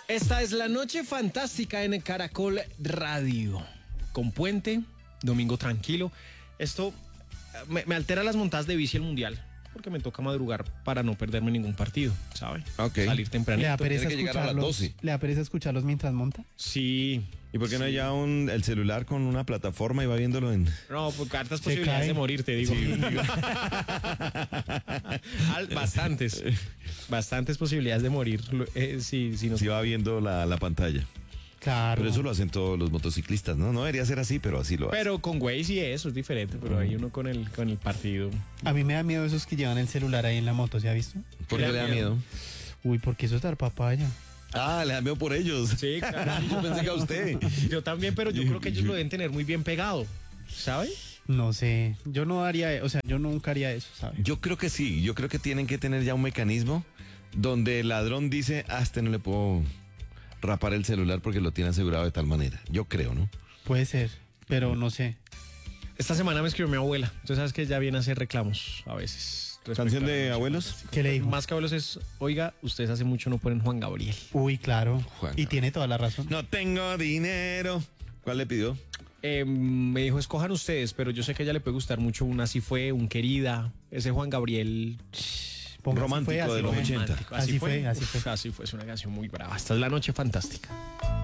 Esta es la noche fantástica en Caracol Radio. Con puente, domingo tranquilo. Esto me altera las montadas de bici el mundial, porque me toca madrugar para no perderme ningún partido, ¿sabe? Ok. Salir tempranito. ¿Le da pereza Tiene que llegar a las 12. ¿Le da pereza escucharlos mientras monta? Sí. ¿Y por qué no hay ya el celular con una plataforma y va viéndolo en...? No, porque hartas Se posibilidades cae. de morir, te digo. Bastantes posibilidades de morir. Si no. Sí va viendo la pantalla. Claro. Pero eso lo hacen todos los motociclistas, ¿no? No debería ser así, pero así lo hacen. Pero con Waze y eso es diferente, pero hay uno con el partido. A mí me da miedo esos que llevan el celular ahí en la moto, ¿se ha visto? ¿Por qué le da miedo? Uy, porque eso es dar papaya. Ah, le da miedo por ellos. Sí, claro. Yo pensé que a usted. Yo también, pero yo creo que ellos lo deben tener muy bien pegado, ¿sabe? No sé, yo no haría, o sea, yo nunca haría eso, ¿sabes? Yo creo que sí, yo creo que tienen que tener ya un mecanismo donde el ladrón dice, a este no le puedo rapar el celular porque lo tiene asegurado de tal manera. Yo creo, ¿no? Puede ser, pero no sé. Esta semana me escribió mi abuela. Tú sabes que ella viene a hacer reclamos a veces. ¿Canción de abuelos? ¿Qué le dijo? Más que abuelos es, oiga, ustedes hace mucho no ponen Juan Gabriel. Uy, claro. Juan, Y no. tiene toda la razón. No tengo dinero. ¿Cuál le pidió? Me dijo, escojan ustedes, pero yo sé que a ella le puede gustar mucho un Así Fue, un Querida, ese Juan Gabriel Ponga, romántico así fue, de los así fue. 80. romántico. Así fue, así fue. Así fue, es una canción muy brava. Esta es la noche fantástica.